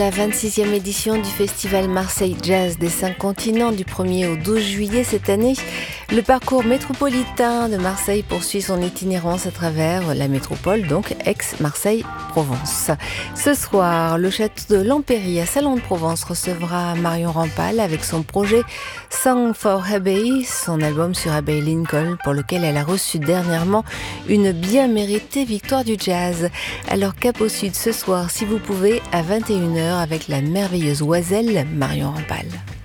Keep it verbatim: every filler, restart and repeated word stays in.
La vingt-sixième édition du Festival Marseille Jazz des cinq continents du premier au douze juillet cette année. Le parcours métropolitain de Marseille poursuit son itinérance à travers la métropole, donc ex-Marseille-Provence. Ce soir, le château de l'Empéry à Salon-de-Provence recevra Marion Rampal avec son projet Song for Abbey, son album sur Abbey Lincoln, pour lequel elle a reçu dernièrement une bien méritée victoire du jazz. Alors Cap au Sud ce soir, si vous pouvez, à vingt et une heures avec la merveilleuse oiselle Marion Rampal.